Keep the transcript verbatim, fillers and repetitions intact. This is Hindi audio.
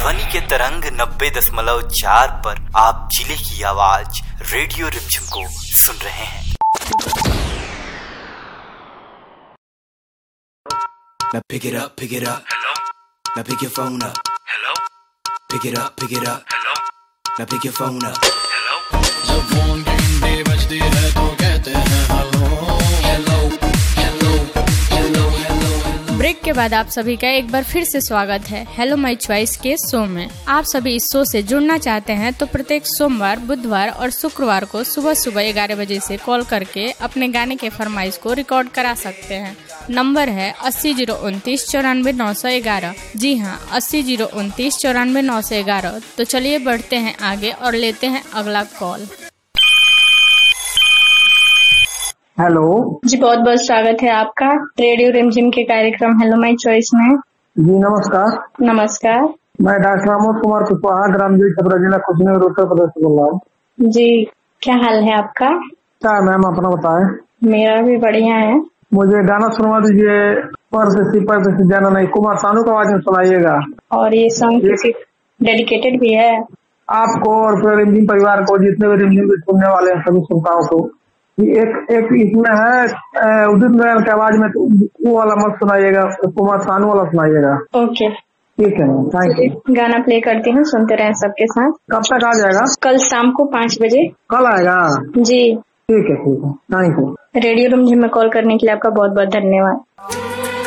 ध्वनि के तरंग नब्बे दशमलव चार पर आप जिले की आवाज रेडियो रिमझिम को सुन रहे हैं। Now pick it up, pick it up. Hello. Now pick your phone up. Hello. Pick it up, pick it up. Hello. Now pick your phone up. Hello. जब फोन घंटे बजती है तो कहते हैं hello hello hello hello hello. Break के बाद आप सभी का एक बार फिर से स्वागत है हेलो माय चॉइस के शो में। आप सभी इस शो से जुड़ना चाहते हैं तो प्रत्येक सोमवार, बुधवार और शुक्रवार को सुबह सुबह ग्यारह बजे से कॉल करके अपने गाने के फरमाइश को रिकॉर्ड करा सकते हैं। नंबर है अस्सी जीरो उनतीस चौरानवे नौ सौ ग्यारह। जी हाँ, अस्सी जीरो उनतीस चौरानवे नौ सौ ग्यारह। तो चलिए बढ़ते हैं आगे और लेते हैं अगला कॉल। हेलो जी, बहुत बहुत स्वागत है आपका रेडियो रिमझिम के कार्यक्रम हेलो माय चॉइस में। जी नमस्कार। नमस्कार। मैं डॉक्टर आमोद कुमार कुशवाहा, ग्राम जी छपरा, जिला कुशीनगर, उत्तर प्रदेश से बोल रहा हूँ। जी, क्या हाल है आपका? क्या मैम अपना बताएं? मेरा भी बढ़िया है। मुझे गाना सुनवा दीजिए। परदेसी परदेसी जाना नहीं, कुमार सानू का आवाज में सुनाइएगा। और ये सॉन्ग किसी डेडिकेटेड भी है? आपको और पूरे रिमझिम परिवार को, जितने भी रिमझिम के सुनने वाले हैं सभी श्रोताओं को। एक एक इसमें है उदित नारायण की आवाज में, तो वो वाला मत सुनाइएगा, कुमार सानू वाला सुनाइएगा। ओके ठीक है, थैंक यू। गाना प्ले करती हूँ, सुनते रहें सबके साथ। कब तक आ जाएगा? कल शाम को पाँच बजे। कल आएगा? जी ठीक है, ठीक है, थैंक यू। रेडियो रिमझिम में कॉल करने के लिए आपका बहुत बहुत धन्यवाद।